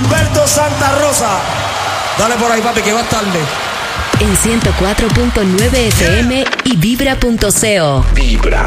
Gilberto Santa Rosa. Dale por ahí, papi, que vas tarde. En 104.9 FM y Vibra.co. Vibra.